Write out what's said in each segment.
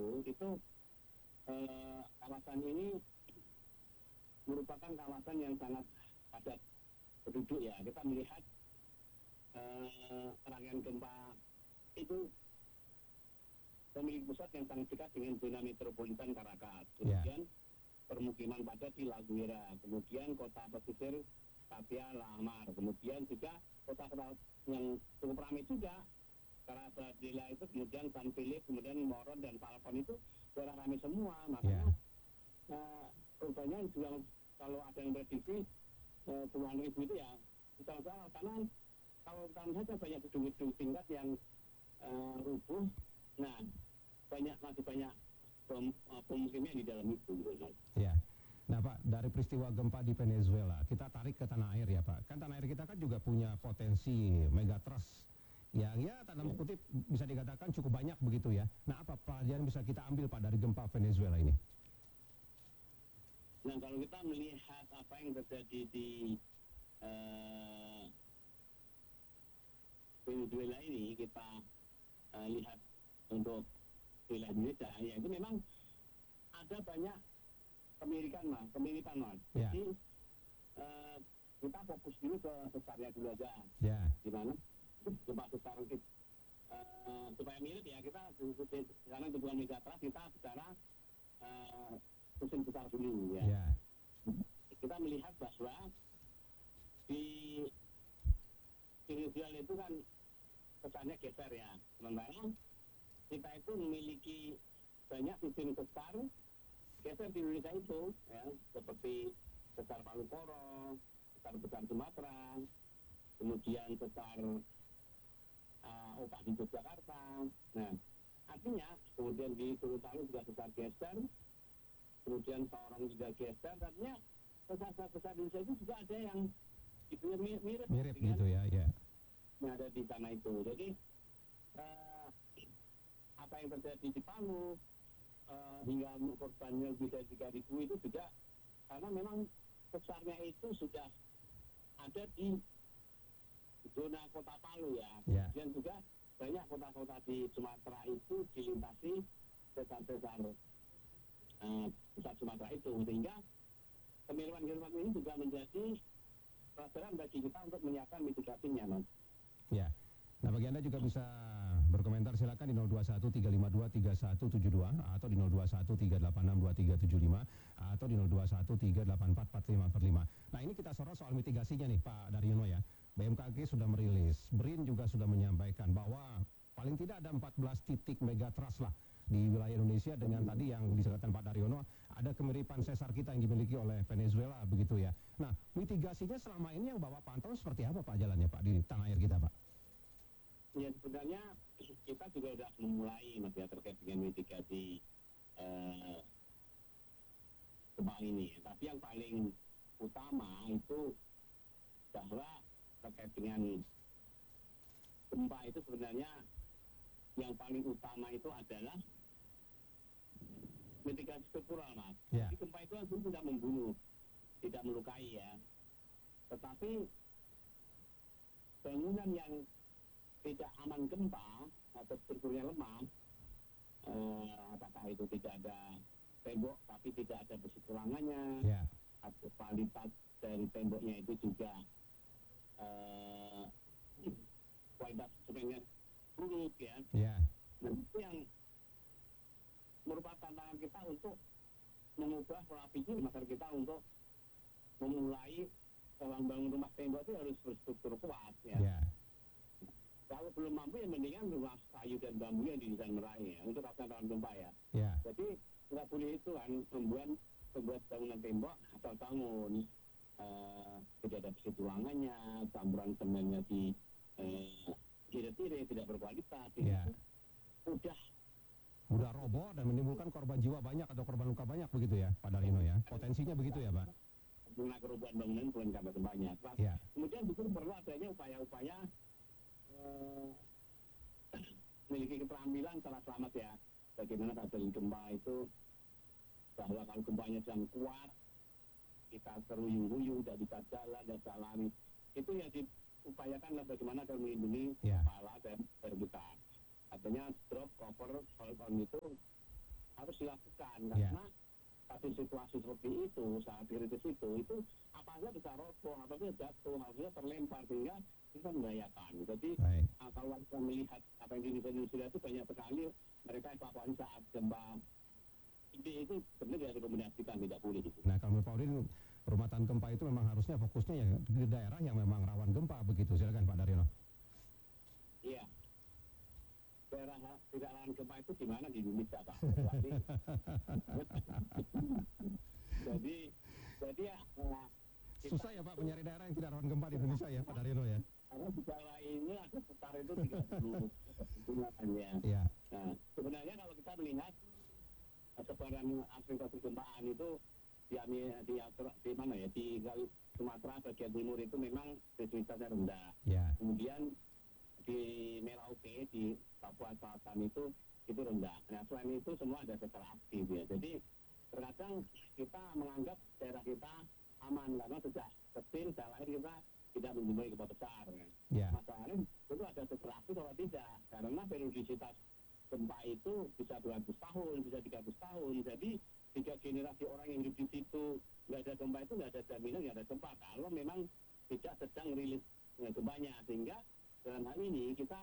itu kawasan ini merupakan kawasan yang sangat padat penduduk ya. Kita melihat rangkaian gempa itu memiliki pusat yang sangat dekat dengan zona metropolitan Caracas. Kemudian permukiman padat di La Guaira, kemudian kota pesisir Tapia Lamar, kemudian juga kota-kota yang cukup ramai juga, Carabadela itu, kemudian San Felipe, kemudian Moron dan Falcon itu daerah ramai semua. Makanya rupanya juga kalau ada yang prediksi puluhan ribu itu ya salah karena kalau tahun saja banyak gedung-gedung tingkat yang rubuh. Nah, masih banyak pemukiman di dalam itu. Ya. Nah Pak, dari peristiwa gempa di Venezuela, kita tarik ke tanah air ya Pak. Kan tanah air kita kan juga punya potensi megatrust yang ya tanda kutip bisa dikatakan cukup banyak begitu ya. Nah apa pelajaran bisa kita ambil Pak dari gempa Venezuela ini? Nah kalau kita melihat apa yang terjadi di Venezuela ini, kita lihat untuk wilayah Indonesia, ya itu memang ada banyak kemiripan mas. Yeah. Jadi kita fokus dulu ke sesarnya dulu aja. Yeah. Gimana? Coba sesar supaya mirip ya, kita karena itu bukan megatrust, kita bicara musim besar dulu ya. Yeah. Kita melihat bahwa di Venezuela itu kan sesarnya geser ya. Sementara kita itu memiliki banyak sistem sesar geser di Indonesia itu ya, seperti sesar Palu Koro, sesar besar Sumatera, kemudian sesar Opak di Yogyakarta. Nah, artinya kemudian di Gorontalo juga sesar geser, kemudian Sorong juga geser. Artinya sesar Indonesia itu juga ada yang itu mirip gitu ya, ya. Yang ada di sana itu. Jadi apa yang terjadi di Palu hingga korbannya lebih dari 3.000 itu juga karena memang sesarnya itu sudah ada di zona kota Palu ya. Dan juga banyak kota-kota di Sumatera itu dilintasi sesar-sesar pusat Sumatera itu, sehingga kemiripan-kemiripan ini juga menjadi pelajaran bagi kita untuk menyiapkan mitigasinya, Mas. Ya. Nah, bagi Anda juga bisa berkomentar silakan di 0213523172 atau di 0213862375 atau di 0213844545. Nah, ini kita sorot soal mitigasinya nih Pak Daryono ya. BMKG sudah merilis, BRIN juga sudah menyampaikan bahwa paling tidak ada 14 titik megatrust lah di wilayah Indonesia dengan tadi yang disebutkan Pak Daryono ada kemiripan sesar kita yang dimiliki oleh Venezuela begitu ya. Nah, mitigasinya selama ini yang Bapak pantau seperti apa Pak jalannya Pak di tanah air kita Pak? Ya sebenarnya kita juga sudah memulai Mas ya terkait dengan mitigasi gempa ini. Tapi yang paling utama itu bahwa terkait dengan gempa itu sebenarnya yang paling utama itu adalah mitigasi struktural Mas. Jadi gempa itu langsung tidak membunuh, tidak melukai ya. Tetapi bangunan yang tidak aman gempa atau strukturnya lemah, apakah itu tidak ada tembok tapi tidak ada besi tulangannya, atau kualitas dari temboknya itu juga kualitas semennya buruk ya. Nah, itu yang merupakan tantangan kita untuk mengubah pola pikir masyarakat kita untuk memulai membangun rumah tembok itu harus berstruktur kuat ya. Kalau belum mampu ya mendingan rumah kayu dan bambu yang didesain meraih ya, untuk rasakan tahan gempa ya. Jadi nggak boleh itu kan membuat bangunan tembok asal bangun, tidak ada besi tulangannya, campuran semennya di tire-tire tidak berkualitas. Udah roboh dan menimbulkan korban jiwa banyak atau korban luka banyak begitu ya Pak Daryono ya. Potensinya begitu ya Pak. Karena kerubuhan bangunan bukan karena banyak. Kemudian justru perlu adanya upaya-upaya memiliki keterampilan secara selamat ya. Bagaimana terjadi gempa itu, bahwa kalau gempanya sedang kuat, kita teruyung-uyung, tidak bisa jalan, tidak bisa lari. Itu yang diupayakan bagaimana agar melindungi kepala dan kita. Artinya drop, cover, hold on itu harus dilakukan Ya. karena satu situasi seperti itu saat kritis itu apa aja bisa roboh, apa aja jatuh, apa aja terlempar sehingga kita membahayakan. Jadi Baik. kalau kita melihat apa yang di Indonesia itu banyak sekali mereka evakuasi saat gempa. Itu sebenarnya direkomendasikan tidak boleh itu. Nah, kalau Pak Udin, rumah tahan gempa itu memang harusnya fokusnya ya di daerah yang memang rawan gempa begitu. Silakan Pak Daryono. Iya. Daerah tidak rawan gempa itu di mana di Indonesia, Pak? jadi ya Susah ya Pak mencari daerah yang tidak rawan gempa di Indonesia ya Pak Daryono ya. karena di Jawa ini ada sekitar itu 30 jumlahnya. Iya. Nah, sebenarnya kalau kita melihat sebaran aktivitas kegempaan itu di mana ya di Sumatera bagian timur itu memang seismisitasnya rendah. Ya. Kemudian di Merauke di Papua Selatan itu rendah. Nah selain itu semua ada secara aktif ya. Jadi terkadang kita menganggap daerah kita aman karena sejak kecil sejak lahir kita tidak menjumpai gempa besar. Ya. Masalahnya itu ada secara aktif atau tidak karena periodisitas gempa itu bisa 200 tahun, bisa 300 tahun. Jadi 3 generasi orang yang hidup di situ nggak ada gempa itu nggak ada jaminan nggak ada gempa kalau memang tidak sedang rilis gempanya. Sehingga dalam hal ini kita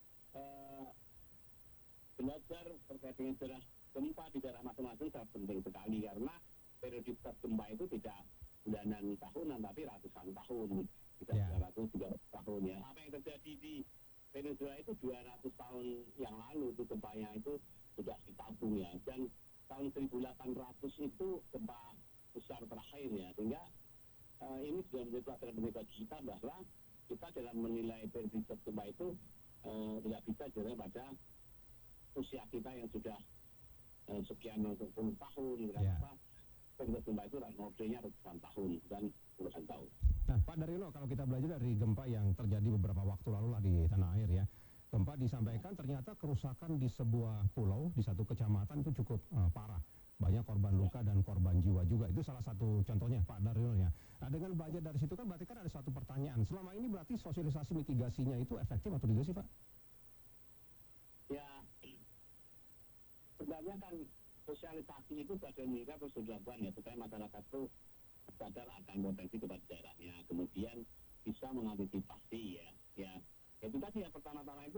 belajar terkait dengan sejarah gempa di daerah masing-masing sangat penting sekali karena perioditas gempa itu tidak bulanan tahunan tapi ratusan tahun, bisa 200-300 tahun ya. Apa yang terjadi di Venezuela itu 200 tahun yang lalu itu gempanya itu sudah ditabung ya, dan tahun 1800 itu gempa besar terakhir ya, sehingga ini sudah menjadi pelajaran bagi kita bahwa kita dalam menilai perioditas gempa itu tidak bisa dilihat pada usia kita yang sudah sekian puluh tahun, berapa perioditas gempa itu modelnya ratusan tahun dan puluhan tahun. Nah, Pak Daryono, kalau kita belajar dari gempa yang terjadi beberapa waktu lalu lah di tanah air ya, gempa disampaikan ternyata kerusakan di sebuah pulau, di satu kecamatan itu cukup parah. Banyak korban luka dan korban jiwa juga. Itu salah satu contohnya Pak Daryono ya. Nah, dengan belajar dari situ kan berarti kan ada satu pertanyaan. Selama ini berarti sosialisasi mitigasinya itu efektif atau tidak sih Pak? Ya, sebenarnya kan sosialisasi itu pada mereka harus dilakukan ya supaya masyarakat itu sadar akan potensi gempa di daerahnya, kemudian bisa mengantisipasi ya itu tadi ya. Pertama-tama itu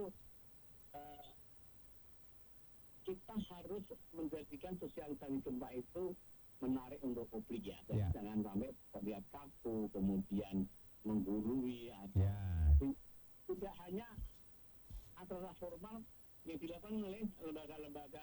kita harus menjadikan sosialisasi gempa itu menarik untuk publik ya. Jadi jangan sampai terlihat kaku kemudian menggurui atau tidak hanya acara formal yang dilakukan oleh lembaga-lembaga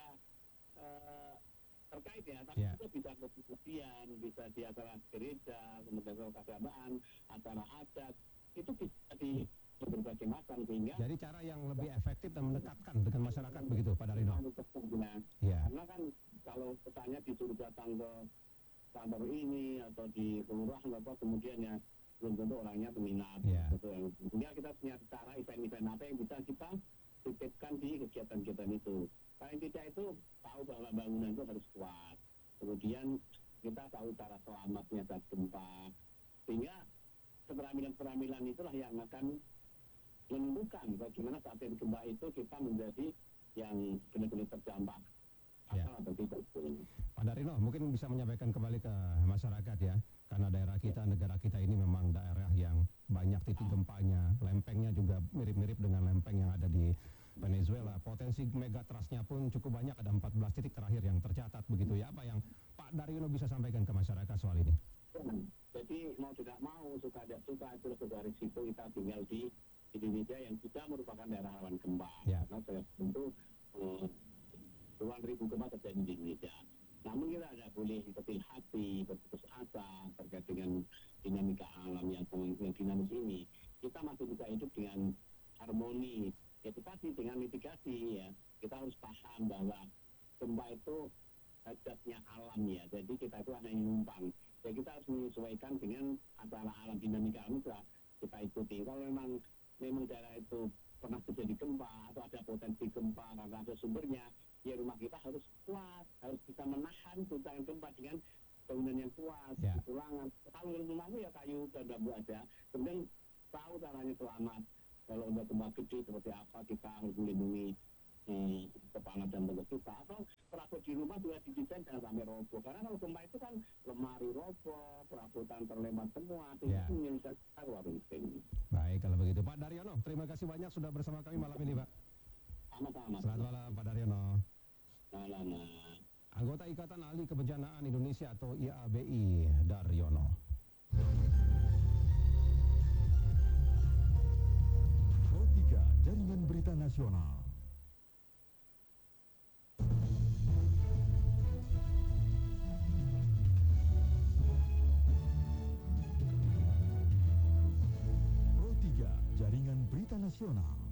terkait ya, tapi itu bisa kemudian bisa di acara gereja, kemudian keagamaan, acara adat, itu bisa di berbagai macam sehingga jadi cara yang lebih efektif dan mendekatkan dengan masyarakat begitu Pak Daryono. Karena kan kalau petanya disuruh datang ke kantor ini atau di kelurahan apa kemudian ya belum tentu orangnya peminat gitu ya. Sehingga kita punya cara event-event apa yang bisa kita titipkan di kegiatan-kegiatan itu. Paling tidak itu tahu bahwa bangunan itu harus kuat. Kemudian kita tahu cara selamatnya saat gempa. Sehingga keterampilan-keterampilan itulah yang akan menentukan bagaimana saat gempa itu kita menjadi yang benar-benar terdampak atau tidak. Pak Daryono mungkin bisa menyampaikan kembali ke masyarakat ya, karena daerah kita, negara kita ini memang daerah yang banyak titik gempanya, lempengnya juga mirip-mirip dengan lempeng yang ada di Venezuela. Potensi megatrustnya pun cukup banyak, ada 14 titik terakhir yang tercatat begitu ya. Apa yang Pak Daryono bisa sampaikan ke masyarakat soal ini? Jadi mau tidak mau, suka tidak suka, itu sebuah risiko kita tinggal di Indonesia yang sudah merupakan daerah rawan gempa. Karena saya tentu puluhan ribu gempa terjadi di Indonesia. Namun kita tidak boleh kecil hati, berputus asa terkait dengan dinamika alam yang dinamis ini. Kita masih bisa hidup dengan harmoni. Itu tadi dengan mitigasi ya. Kita harus paham bahwa gempa itu hajatnya alam ya. Jadi kita itu hanya numpang. Ya kita harus menyesuaikan dengan acara alam, dinamika alam kita ikuti. Kalau memang daerah itu pernah terjadi gempa atau ada potensi gempa karena ada sumbernya, ya rumah kita harus kuat, harus bisa menahan guncangan gempa dengan bangunan yang kuat, tulangan. Kalau rumahnya ya kayu dan bambu aja, kemudian tahu caranya selamat. Kalau udah gempa gede seperti apa kita harus melindungi kepala dan bentuk kita, atau perabot di rumah juga jangan sampai roboh. Karena kalau gempa itu kan lemari roboh, perabotan terlempar semua, itu Ya. menyelesaikan warung penting. Baik, kalau begitu Pak Daryono, terima kasih banyak sudah bersama kami malam ini Pak. Sama-sama. Selamat malam Pak Daryono. Salam. Anggota Ikatan Ahli Kebencanaan Indonesia atau IABI, Daryono. Pro 3 Jaringan Berita Nasional. Pro 3 Jaringan Berita Nasional.